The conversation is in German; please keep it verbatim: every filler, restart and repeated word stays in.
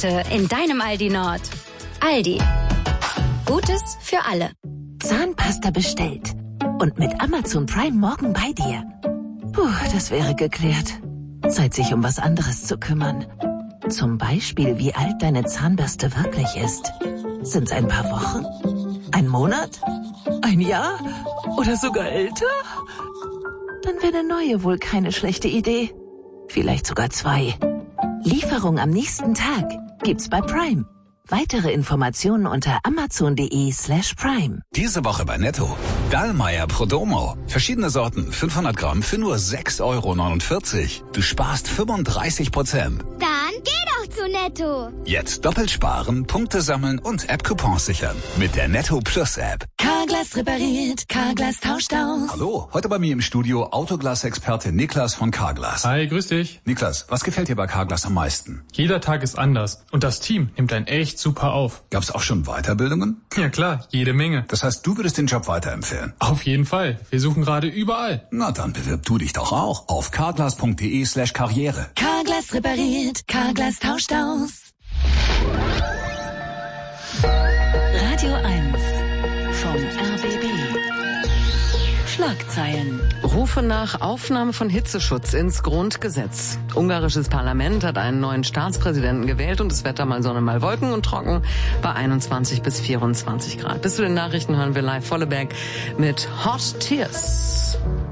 Heute in deinem Aldi Nord. Aldi. Gutes für alle. Zahnpasta bestellt. Und mit Amazon Prime morgen bei dir. Puh, das wäre geklärt. Zeit, sich um was anderes zu kümmern. Zum Beispiel, wie alt deine Zahnbürste wirklich ist. Sind's ein paar Wochen? Ein Monat? Ein Jahr? Oder sogar älter? Dann wäre eine neue wohl keine schlechte Idee. Vielleicht sogar zwei. Lieferung am nächsten Tag gibt's bei Prime. Weitere Informationen unter amazon.de slash prime. Diese Woche bei Netto. Dallmayr Prodomo. Verschiedene Sorten, fünfhundert Gramm für nur sechs Euro neunundvierzig. Du sparst fünfunddreißig Prozent. Dann geh doch zu Netto. Jetzt doppelt sparen, Punkte sammeln und App-Coupons sichern. Mit der Netto Plus App. Carglass repariert, Carglass tauscht aus. Hallo, heute bei mir im Studio Autoglas-Experte Niklas von Carglass. Hi, grüß dich. Niklas, was gefällt dir bei Carglass am meisten? Jeder Tag ist anders und das Team nimmt einen echt super auf. Gab's auch schon Weiterbildungen? Ja klar, jede Menge. Das heißt, du würdest den Job weiterempfehlen? Auf jeden Fall. Wir suchen gerade überall. Na, dann bewirb du dich doch auch auf carglass.de slash karriere. Carglass repariert, Carglass tauscht aus. Radio eins vom R B B. Schlagzeilen. Rufe nach Aufnahme von Hitzeschutz ins Grundgesetz. Ungarisches Parlament hat einen neuen Staatspräsidenten gewählt und das Wetter mal Sonne, mal Wolken und trocken bei einundzwanzig bis vierundzwanzig Grad. Bis zu den Nachrichten hören wir live Volleberg mit Hot Tears.